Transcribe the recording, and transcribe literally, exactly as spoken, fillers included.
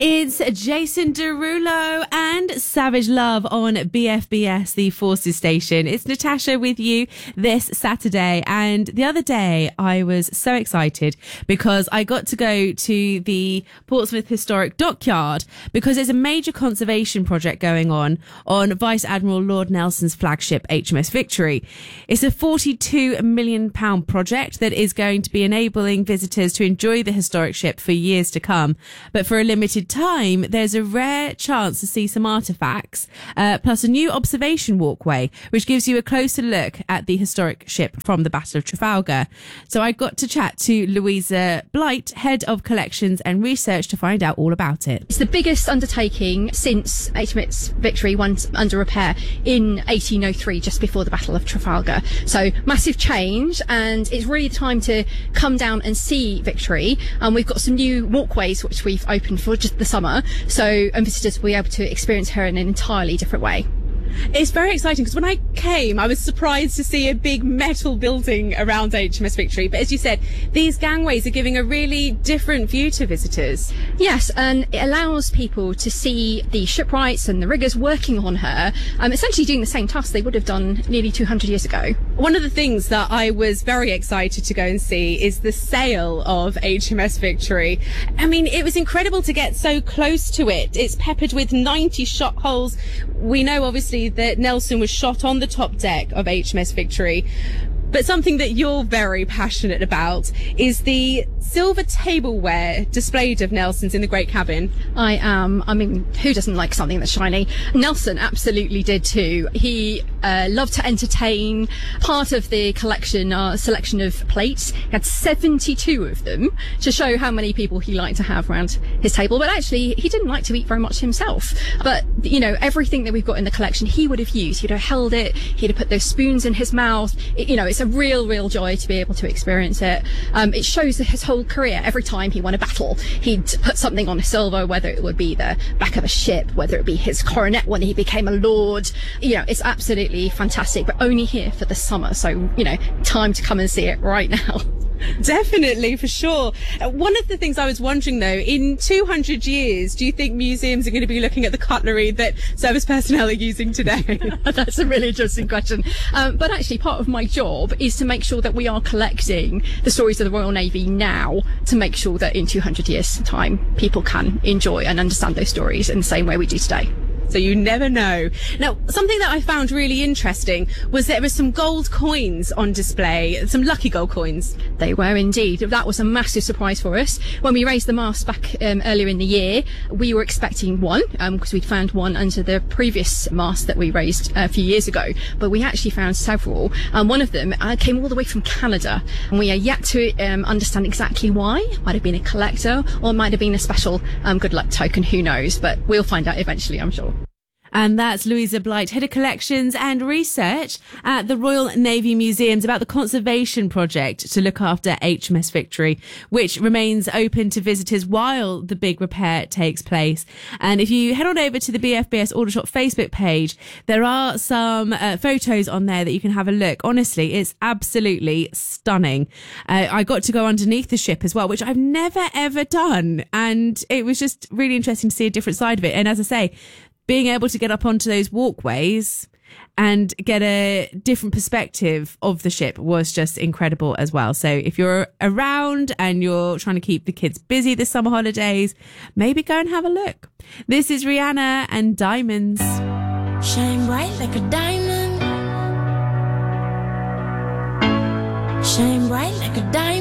It's Jason Derulo and Savage Love on B F B S, the Forces station. It's Natasha with you this Saturday. And the other day I was so excited because I got to go to the Portsmouth Historic Dockyard because there's a major conservation project going on on Vice Admiral Lord Nelson's flagship H M S Victory. It's a forty-two million pounds project that is going to be enabling visitors to enjoy the historic ship for years to come. But for a limited time, there's a rare chance to see some artefacts, uh, plus a new observation walkway, which gives you a closer look at the historic ship from the Battle of Trafalgar. So I got to chat to Louisa Blight, Head of Collections and Research, to find out all about it. It's the biggest undertaking since H M S Victory went under repair in eighteen oh three, just before the Battle of Trafalgar. So massive change, and it's really the time to come down and see Victory. And we've got some new walkways which we've opened for just the summer, so and visitors will be able to experience her in an entirely different way. It's very exciting because when I came, I was surprised to see a big metal building around H M S Victory. But as you said, these gangways are giving a really different view to visitors. Yes, and it allows people to see the shipwrights and the riggers working on her, um, essentially doing the same task they would have done nearly two hundred years ago. One of the things that I was very excited to go and see is the sail of H M S Victory. I mean, it was incredible to get so close to it. It's peppered with ninety shot holes. We know, obviously, that Nelson was shot on the top deck of H M S Victory. But something that you're very passionate about is the silver tableware displayed of Nelson's in the Great Cabin. I am. I mean, who doesn't like something that's shiny? Nelson absolutely did too. He uh, loved to entertain. Part of the collection are a selection of plates. He had seventy-two of them to show how many people he liked to have around his table. But actually, he didn't like to eat very much himself. But, you know, everything that we've got in the collection, he would have used. He'd have held it. He'd have put those spoons in his mouth. It, you know, it's a real, real joy to be able to experience it. Um, it shows his whole career. Every time he won a battle, he'd put something on a silver, whether it would be the back of a ship, whether it be his coronet when he became a lord. You know, it's absolutely fantastic, but only here for the summer. So, you know, time to come and see it right now. Definitely, for sure. Uh, one of the things I was wondering, though, in two hundred years, do you think museums are going to be looking at the cutlery that service personnel are using today? That's a really interesting question. Um, but actually, part of my job is to make sure that we are collecting the stories of the Royal Navy now, to make sure that in two hundred years' time, people can enjoy and understand those stories in the same way we do today. So you never know. Now, something that I found really interesting was there were some gold coins on display, some lucky gold coins. They were indeed. That was a massive surprise for us. When we raised the mast back um, earlier in the year, we were expecting one, um, because we'd found one under the previous mast that we raised a few years ago. But we actually found several. And one of them uh, came all the way from Canada. And we are yet to um, understand exactly why. It might have been a collector, or it might have been a special um, good luck token. Who knows? But we'll find out eventually, I'm sure. And that's Louisa Blight, Head of Collections and Research at the Royal Navy Museums, about the conservation project to look after H M S Victory, which remains open to visitors while the big repair takes place. And if you head on over to the B F B S Aldershot Facebook page, there are some uh, photos on there that you can have a look. Honestly, it's absolutely stunning. Uh, I got to go underneath the ship as well, which I've never, ever done. And it was just really interesting to see a different side of it. And as I say, being able to get up onto those walkways and get a different perspective of the ship was just incredible as well. So if you're around and you're trying to keep the kids busy this summer holidays, maybe go and have a look. This is Rihanna and Diamonds. Shine bright like a diamond. Shine bright like a diamond.